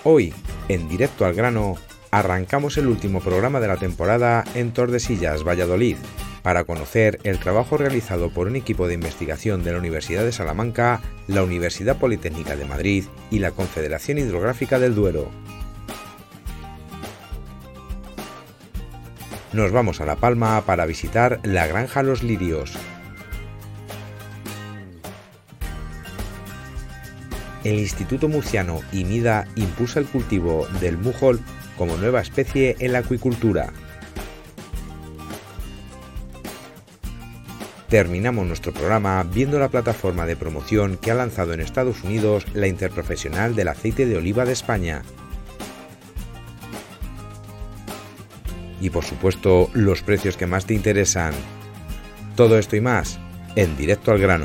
Hoy, en Directo al Grano, arrancamos el último programa de la temporada en Tordesillas, Valladolid, para conocer el trabajo realizado por un equipo de investigación de la Universidad de Salamanca, la Universidad Politécnica de Madrid y la Confederación Hidrográfica del Duero. Nos vamos a La Palma para visitar la Granja Los Lirios. El Instituto Murciano IMIDA impulsa el cultivo del mújol como nueva especie en la acuicultura. Terminamos nuestro programa viendo la plataforma de promoción que ha lanzado en Estados Unidos la Interprofesional del Aceite de Oliva de España. Y por supuesto, los precios que más te interesan. Todo esto y más en Directo al Grano.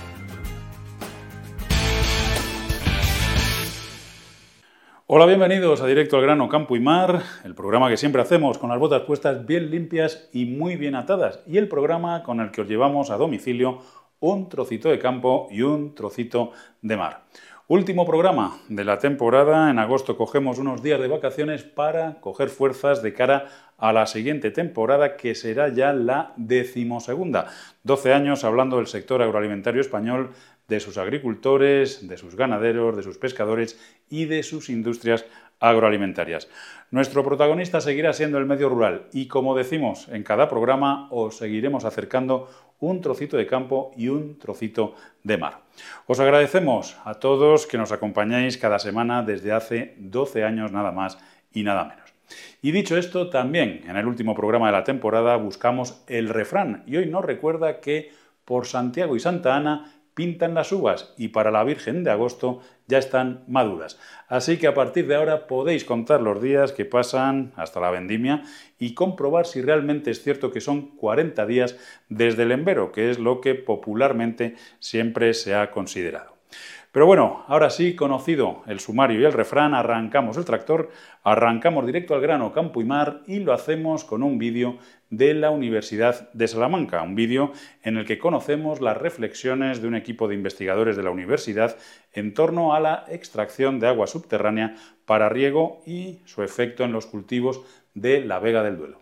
Hola, bienvenidos a Directo al Grano, Campo y Mar, el programa que siempre hacemos con las botas puestas bien limpias y muy bien atadas, y el programa con el que os llevamos a domicilio un trocito de campo y un trocito de mar. Último programa de la temporada. En agosto cogemos unos días de vacaciones para coger fuerzas de cara a la siguiente temporada, que será ya la 12ª. 12 años hablando del sector agroalimentario español, de sus agricultores, de sus ganaderos, de sus pescadores y de sus industrias agroalimentarias. Nuestro protagonista seguirá siendo el medio rural y, como decimos en cada programa, os seguiremos acercando un trocito de campo y un trocito de mar. Os agradecemos a todos que nos acompañáis cada semana desde hace 12 años nada más y nada menos. Y dicho esto, también en el último programa de la temporada buscamos el refrán, y hoy nos recuerda que por Santiago y Santa Ana pintan las uvas y para la Virgen de agosto ya están maduras. Así que a partir de ahora podéis contar los días que pasan hasta la vendimia y comprobar si realmente es cierto que son 40 días desde el embero, que es lo que popularmente siempre se ha considerado. Pero bueno, ahora sí, conocido el sumario y el refrán, arrancamos el tractor, arrancamos Directo al Grano, Campo y Mar, y lo hacemos con un vídeo de la Universidad de Salamanca, un vídeo en el que conocemos las reflexiones de un equipo de investigadores de la universidad en torno a la extracción de agua subterránea para riego y su efecto en los cultivos de la Vega del Duero.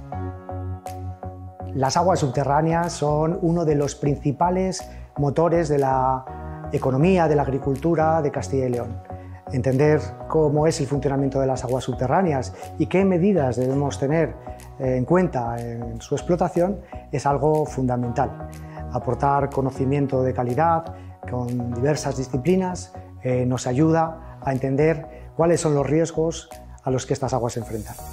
Las aguas subterráneas son uno de los principales motores de la economía, de la agricultura de Castilla y León. Entender cómo es el funcionamiento de las aguas subterráneas y qué medidas debemos tener en cuenta en su explotación es algo fundamental. Aportar conocimiento de calidad con diversas disciplinas nos ayuda a entender cuáles son los riesgos a los que estas aguas se enfrentan.